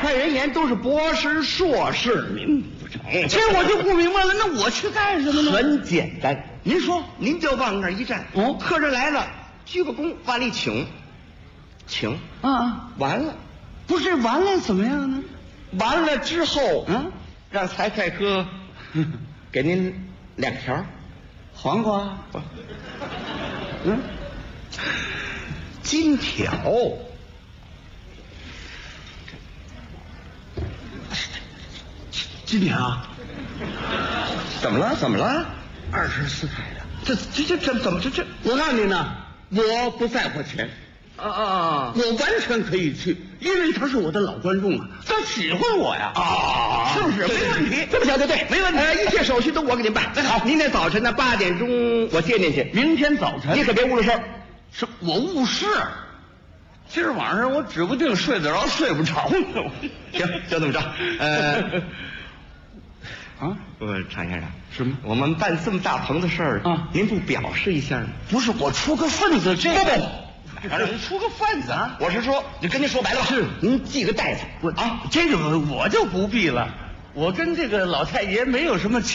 看人言都是博士、硕士，您不成？ 这我就不明白了，那我去干什么呢？ 很简单， 您说， 您就往那儿一站， 哦客人来了，鞠个躬，往里请，完了， 不是完了怎么样呢？ 完了之后，让财会哥给您2条黄瓜， 金条。 金条， 怎么了？ 24开的。 这怎么这？ 我告诉你呢，我不在乎钱，我完全可以去，因为他是我的老观众啊，他喜欢我呀，是不是？没问题， 这么想对，没问题。一切手续都我给您办。 那好， 明天早晨呢8点钟我接您去。 明天早晨你可别误了事儿。 是我误事，今儿晚上我指不定睡得着睡不着呢。 行，就这么着。常先生， 什么？ 我们办这么大棚的事儿您不表示一下吗？ 不是我出个份子，这个不，让人出个份子啊！我是说，就跟您说白了吧， 是您系个带子。 这个我就不必了，我跟这个老太爷没有什么